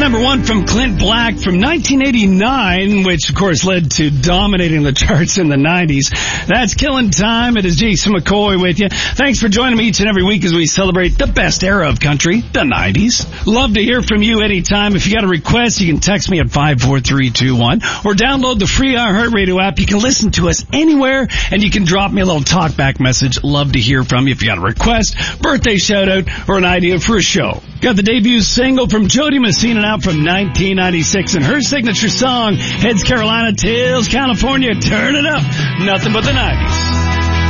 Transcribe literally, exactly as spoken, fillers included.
number one from Clint Black from nineteen eighty-nine, which, of course, led to dominating the charts in the nineties. That's Killing Time. It is Jason McCoy with you. Thanks for joining me each and every week as we celebrate the best era of country, the nineties. Love to hear from you anytime. If you got a request, you can text me at five four three two one or download the free iHeartRadio app. You can listen to us anywhere, and you can drop me a little talkback message. Love to hear from you if you got a request, birthday shout-out, or an idea for a show. Got the debut single from Jody Messina out from nineteen ninety-six, and her signature song, Heads Carolina, Tails California, turn it up. Nothing but the nineties.